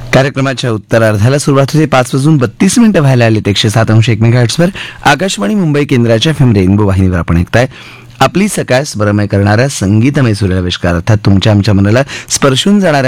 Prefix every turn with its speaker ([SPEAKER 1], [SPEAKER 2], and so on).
[SPEAKER 1] कार्यक्रमाच्या उत्तरार्धाला सुरुवात होते 5:32 व्हायला आले. 107.1 मेगाहर्ट्झवर आकाशवाणी मुंबई केंद्राच्या FM रेनबो वाहिनीवर आपण ऐकताय आपली सकाळ स्मरणमय करणाऱ्या संगीतमय सूर्याविष्कार, अर्थात तुमच्या आमच्या मनाला स्पर्शून जाणाऱ्या